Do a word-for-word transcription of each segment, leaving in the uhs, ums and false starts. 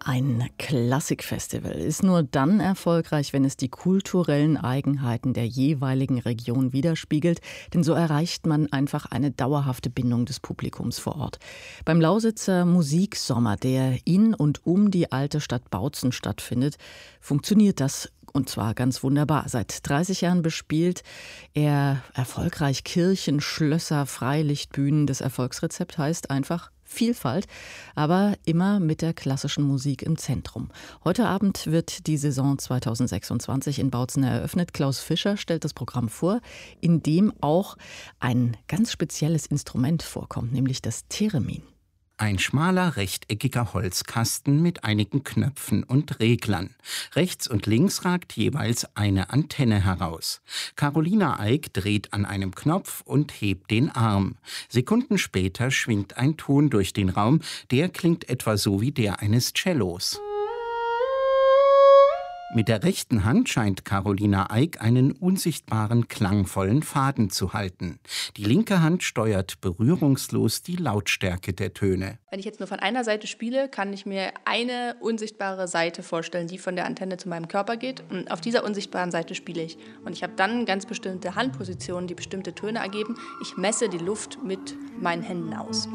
Ein Klassikfestival ist nur dann erfolgreich, wenn es die kulturellen Eigenheiten der jeweiligen Region widerspiegelt, denn so erreicht man einfach eine dauerhafte Bindung des Publikums vor Ort. Beim Lausitzer Musiksommer, der in und um die alte Stadt Bautzen stattfindet, funktioniert das. Und zwar ganz wunderbar. Seit dreißig Jahren bespielt er erfolgreich Kirchen, Schlösser, Freilichtbühnen. Das Erfolgsrezept heißt einfach Vielfalt, aber immer mit der klassischen Musik im Zentrum. Heute Abend wird die Saison zweitausendsechsundzwanzig in Bautzen eröffnet. Klaus Fischer stellt das Programm vor, in dem auch ein ganz spezielles Instrument vorkommt, nämlich das Theremin. Ein schmaler, rechteckiger Holzkasten mit einigen Knöpfen und Reglern. Rechts und links ragt jeweils eine Antenne heraus. Carolina Eick dreht an einem Knopf und hebt den Arm. Sekunden später schwingt ein Ton durch den Raum, der klingt etwa so wie der eines Cellos. Mit der rechten Hand scheint Carolina Eick einen unsichtbaren, klangvollen Faden zu halten. Die linke Hand steuert berührungslos die Lautstärke der Töne. Wenn ich jetzt nur von einer Seite spiele, kann ich mir eine unsichtbare Seite vorstellen, die von der Antenne zu meinem Körper geht. Und auf dieser unsichtbaren Seite spiele ich. Und ich habe dann ganz bestimmte Handpositionen, die bestimmte Töne ergeben. Ich messe die Luft mit meinen Händen aus.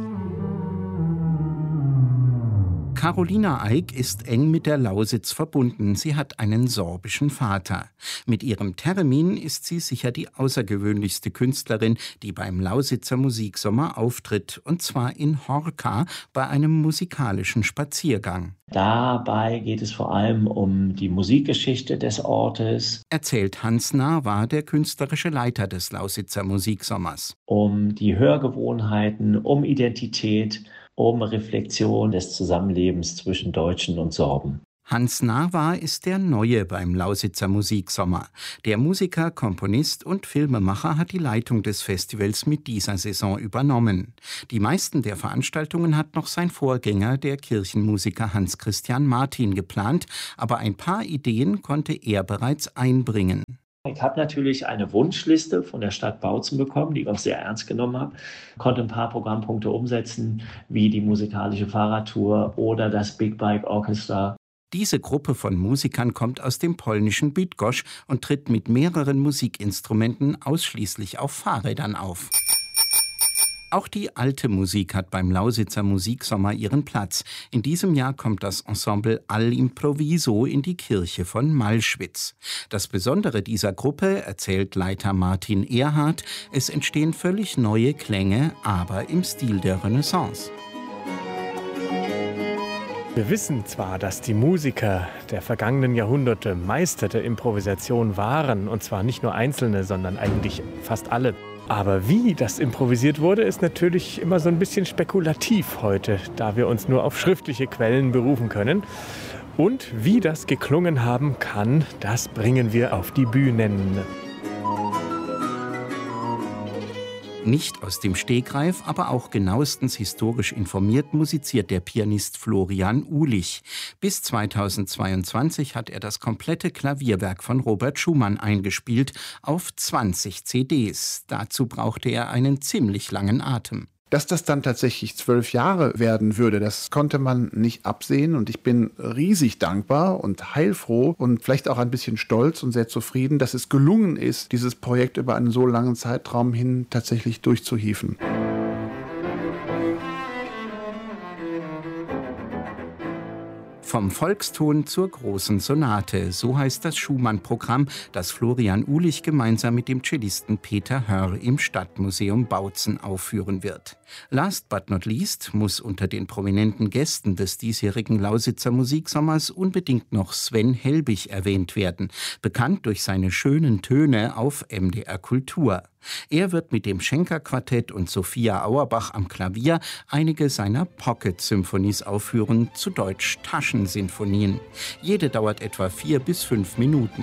Carolina Eick ist eng mit der Lausitz verbunden. Sie hat einen sorbischen Vater. Mit ihrem Theremin ist sie sicher die außergewöhnlichste Künstlerin, die beim Lausitzer Musiksommer auftritt. Und zwar in Horka bei einem musikalischen Spaziergang. Dabei geht es vor allem um die Musikgeschichte des Ortes. Erzählt Hans Narwa, der künstlerische Leiter des Lausitzer Musiksommers. Um die Hörgewohnheiten, um Identität, um Reflexion des Zusammenlebens zwischen Deutschen und Sorben. Hans Narwa ist der Neue beim Lausitzer Musiksommer. Der Musiker, Komponist und Filmemacher hat die Leitung des Festivals mit dieser Saison übernommen. Die meisten der Veranstaltungen hat noch sein Vorgänger, der Kirchenmusiker Hans Christian Martin, geplant, aber ein paar Ideen konnte er bereits einbringen. Ich habe natürlich eine Wunschliste von der Stadt Bautzen bekommen, die ich auch sehr ernst genommen habe. Konnte ein paar Programmpunkte umsetzen, wie die musikalische Fahrradtour oder das Big Bike Orchestra. Diese Gruppe von Musikern kommt aus dem polnischen Bydgoszcz und tritt mit mehreren Musikinstrumenten ausschließlich auf Fahrrädern auf. Auch die alte Musik hat beim Lausitzer Musiksommer ihren Platz. In diesem Jahr kommt das Ensemble All'Improviso in die Kirche von Malschwitz. Das Besondere dieser Gruppe, erzählt Leiter Martin Erhardt, es entstehen völlig neue Klänge, aber im Stil der Renaissance. Wir wissen zwar, dass die Musiker der vergangenen Jahrhunderte Meister der Improvisation waren, und zwar nicht nur Einzelne, sondern eigentlich fast alle. Aber wie das improvisiert wurde, ist natürlich immer so ein bisschen spekulativ heute, da wir uns nur auf schriftliche Quellen berufen können. Und wie das geklungen haben kann, das bringen wir auf die Bühnen. Nicht aus dem Stegreif, aber auch genauestens historisch informiert musiziert der Pianist Florian Uhlich. Bis zweitausendzweiundzwanzig hat er das komplette Klavierwerk von Robert Schumann eingespielt auf zwanzig C Ds. Dazu brauchte er einen ziemlich langen Atem. Dass das dann tatsächlich zwölf Jahre werden würde, das konnte man nicht absehen. Und ich bin riesig dankbar und heilfroh und vielleicht auch ein bisschen stolz und sehr zufrieden, dass es gelungen ist, dieses Projekt über einen so langen Zeitraum hin tatsächlich durchzuhieven. Vom Volkston zur großen Sonate, so heißt das Schumann-Programm, das Florian Uhlich gemeinsam mit dem Cellisten Peter Hörr im Stadtmuseum Bautzen aufführen wird. Last but not least muss unter den prominenten Gästen des diesjährigen Lausitzer Musiksommers unbedingt noch Sven Helbig erwähnt werden, bekannt durch seine schönen Töne auf M D R Kultur. Er wird mit dem Schenker-Quartett und Sophia Auerbach am Klavier einige seiner Pocket-Symphonies aufführen, zu Deutsch Taschensinfonien. Jede dauert etwa vier bis fünf Minuten.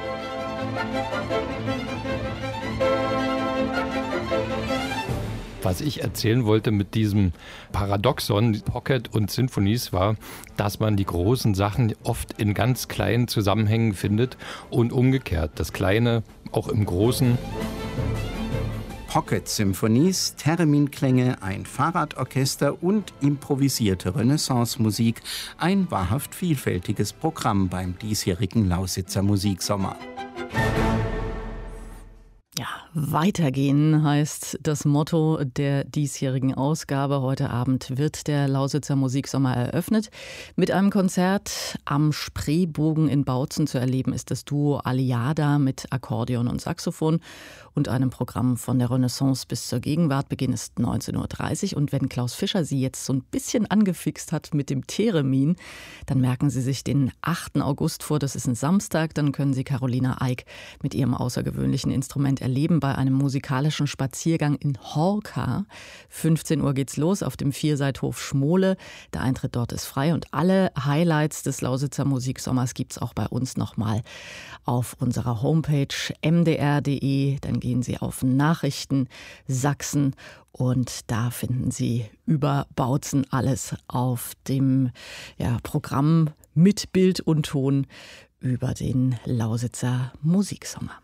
Was ich erzählen wollte mit diesem Paradoxon Pocket und Sinfonies war, dass man die großen Sachen oft in ganz kleinen Zusammenhängen findet und umgekehrt, das Kleine auch im Großen. Pocket Symphonies, Thereminklänge, ein Fahrradorchester und improvisierte Renaissance-Musik. Ein wahrhaft vielfältiges Programm beim diesjährigen Lausitzer Musiksommer. Ja, weitergehen heißt das Motto der diesjährigen Ausgabe. Heute Abend wird der Lausitzer Musiksommer eröffnet. Mit einem Konzert am Spreebogen in Bautzen zu erleben ist das Duo Aliada mit Akkordeon und Saxophon und einem Programm von der Renaissance bis zur Gegenwart. Beginn ist neunzehn Uhr dreißig und wenn Klaus Fischer Sie jetzt so ein bisschen angefixt hat mit dem Theremin, dann merken Sie sich den achten August vor. Das ist ein Samstag. Dann können Sie Carolina Eick mit ihrem außergewöhnlichen Instrument erleben bei einem musikalischen Spaziergang in Horka. fünfzehn Uhr geht's los auf dem Vierseithof Schmole. Der Eintritt dort ist frei und alle Highlights des Lausitzer Musiksommers gibt's auch bei uns nochmal auf unserer Homepage m d r punkt d e. Dann gehen Sie auf Nachrichten Sachsen und da finden Sie über Bautzen alles auf dem ja, Programm mit Bild und Ton über den Lausitzer Musiksommer.